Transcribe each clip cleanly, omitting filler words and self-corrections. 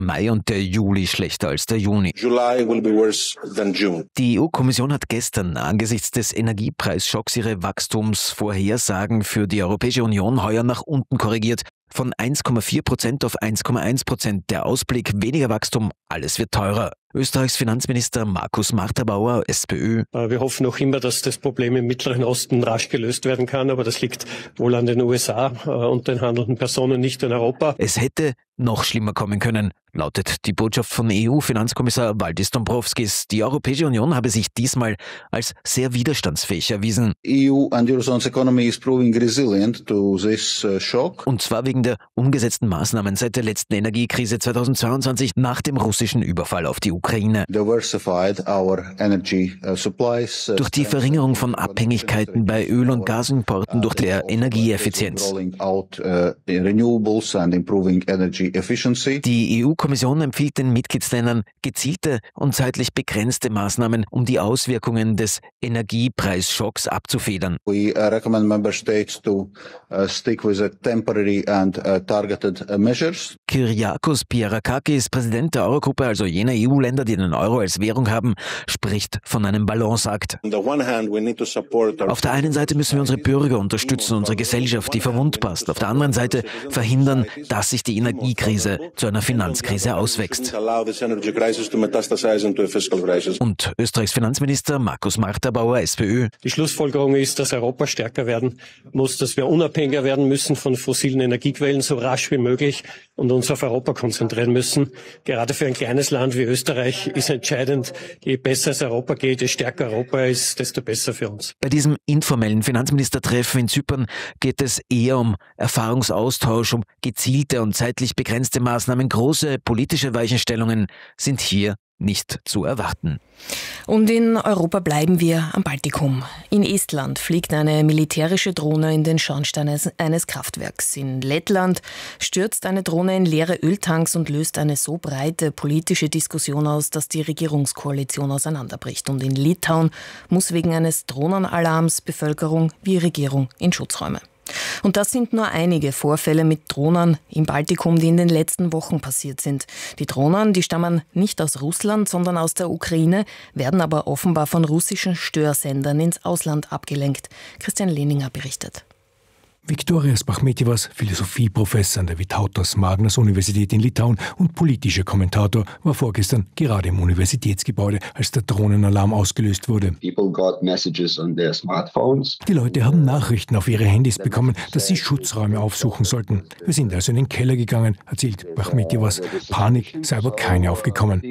Mai und der Juli schlechter als der Juni. July will be worse than June. Die EU-Kommission hat gestern angesichts des Energiepreisschocks ihre Wachstumsvorhersagen für die Europäische Union heuer nach unten korrigiert. Von 1,4% auf 1,1%. Der Ausblick: weniger Wachstum, alles wird teurer. Österreichs Finanzminister Markus Marterbauer, SPÖ. Wir hoffen noch immer, dass das Problem im Mittleren Osten rasch gelöst werden kann, aber das liegt wohl an den USA und den handelnden Personen, nicht in Europa. Es hätte noch schlimmer kommen können, lautet die Botschaft von EU-Finanzkommissar Valdis Dombrovskis. Die Europäische Union habe sich diesmal als sehr widerstandsfähig erwiesen. EU and Eurozone's economy is proving resilient to this shock. Und zwar wegen der umgesetzten Maßnahmen seit der letzten Energiekrise 2022 nach dem russischen Überfall auf die Ukraine. Diversified our energy supplies. Durch die Verringerung von Abhängigkeiten bei Öl- und Gasimporten durch die Energieeffizienz. Renewables and improving energy efficiency. Die EU-Kommission empfiehlt den Mitgliedsländern gezielte und zeitlich begrenzte Maßnahmen, um die Auswirkungen des Energiepreisschocks abzufedern. We recommend member states to stick with temporary and targeted measures. Kyriakos Pierrakakis, Präsident der Eurogruppe, also jener EU-Länder, die den Euro als Währung haben, spricht von einem Balanceakt. Auf der einen Seite müssen wir unsere Bürger unterstützen, unsere Gesellschaft, die verwundbar ist. Auf der anderen Seite verhindern, dass sich die Energiekrise zu einer Finanzkrise auswächst. Und Österreichs Finanzminister Markus Marterbauer, SPÖ. Die Schlussfolgerung ist, dass Europa stärker werden muss, dass wir unabhängiger werden müssen von fossilen Energiequellen so rasch wie möglich und uns auf Europa konzentrieren müssen. Gerade für ein kleines Land wie Österreich ist entscheidend, je besser es Europa geht, je stärker Europa ist, desto besser für uns. Bei diesem informellen Finanzministertreffen in Zypern geht es eher um Erfahrungsaustausch, um gezielte und zeitlich begrenzte Maßnahmen. Große politische Weichenstellungen sind hier nicht zu erwarten. Und in Europa bleiben wir am Baltikum. In Estland fliegt eine militärische Drohne in den Schornstein eines Kraftwerks. In Lettland stürzt eine Drohne in leere Öltanks und löst eine so breite politische Diskussion aus, dass die Regierungskoalition auseinanderbricht. Und in Litauen muss wegen eines Drohnenalarms Bevölkerung wie Regierung in Schutzräume. Und das sind nur einige Vorfälle mit Drohnen im Baltikum, die in den letzten Wochen passiert sind. Die Drohnen, die stammen nicht aus Russland, sondern aus der Ukraine, werden aber offenbar von russischen Störsendern ins Ausland abgelenkt. Christian Lehninger berichtet. Viktoras Bachmetjevas, Philosophieprofessor an der Vytautas Magnus Universität in Litauen und politischer Kommentator, war vorgestern gerade im Universitätsgebäude, als der Drohnenalarm ausgelöst wurde. Die Leute haben Nachrichten auf ihre Handys bekommen, dass sie Schutzräume aufsuchen sollten. Wir sind also in den Keller gegangen, erzählt Bachmetjevas. Panik sei aber keine aufgekommen.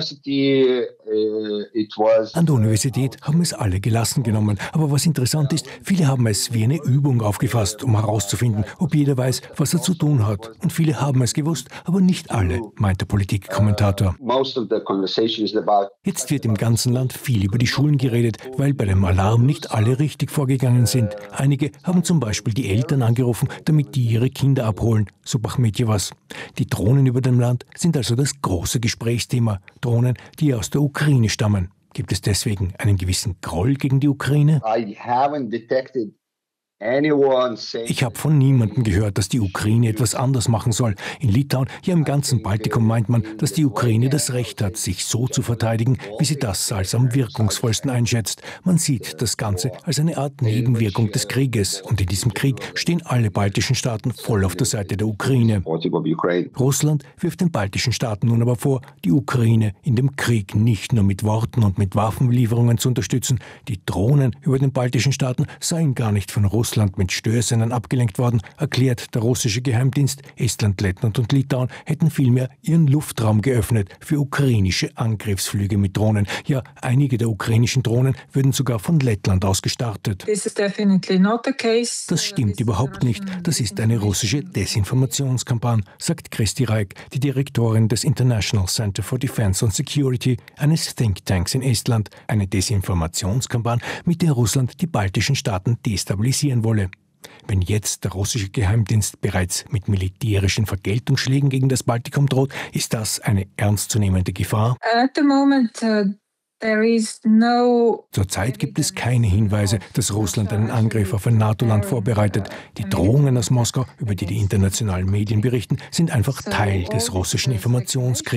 An der Universität haben es alle gelassen genommen. Aber was interessant ist, viele haben es wie eine Übung aufgefasst, um herauszufinden, ob jeder weiß, was er zu tun hat. Und viele haben es gewusst, aber nicht alle, meint der Politikkommentator. Jetzt wird im ganzen Land viel über die Schulen geredet, weil bei dem Alarm nicht alle richtig vorgegangen sind. Einige haben zum Beispiel die Eltern angerufen, damit die ihre Kinder abholen, so Bachmetjevas. Die Drohnen über dem Land sind also das große Gesprächsthema. Drohnen, die aus der Ukraine stammen. Gibt es deswegen einen gewissen Groll gegen die Ukraine? Ich habe von niemandem gehört, dass die Ukraine etwas anders machen soll. In Litauen, ja im ganzen Baltikum meint man, dass die Ukraine das Recht hat, sich so zu verteidigen, wie sie das als am wirkungsvollsten einschätzt. Man sieht das Ganze als eine Art Nebenwirkung des Krieges. Und in diesem Krieg stehen alle baltischen Staaten voll auf der Seite der Ukraine. Russland wirft den baltischen Staaten nun aber vor, die Ukraine in dem Krieg nicht nur mit Worten und mit Waffenlieferungen zu unterstützen. Die Drohnen über den baltischen Staaten seien gar nicht von Russland mit Störsendern abgelenkt worden, erklärt der russische Geheimdienst. Estland, Lettland und Litauen hätten vielmehr ihren Luftraum geöffnet für ukrainische Angriffsflüge mit Drohnen. Ja, einige der ukrainischen Drohnen würden sogar von Lettland aus gestartet. Das stimmt überhaupt nicht. Das ist eine russische Desinformationskampagne, sagt Kristi Raik, die Direktorin des International Center for Defense and Security, eines Thinktanks in Estland. Eine Desinformationskampagne, mit der Russland die baltischen Staaten destabilisieren wolle. Wenn jetzt der russische Geheimdienst bereits mit militärischen Vergeltungsschlägen gegen das Baltikum droht, ist das eine ernstzunehmende Gefahr? Zurzeit gibt es keine Hinweise, dass Russland einen Angriff auf ein NATO-Land vorbereitet. Die Drohungen aus Moskau, über die die internationalen Medien berichten, sind einfach Teil des russischen Informationskriegs.